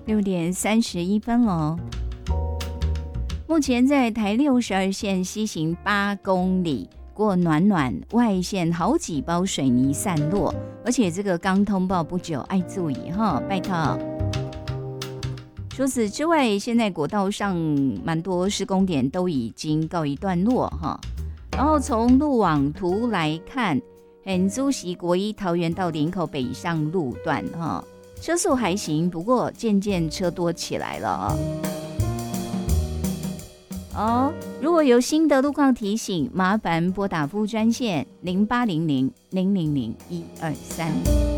6:31了。目前在台62线西行8公里，过暖暖外线好几包水泥散落，而且这个刚通报不久，爱注意哈，拜托。除此之外，现在国道上蛮多施工点都已经告一段落哈。然后从路网图来看，竹溪国一桃园到林口北上路段哈，车速还行，不过渐渐车多起来了如果有新的路况提醒，麻烦拨打服务专线0800-000-123。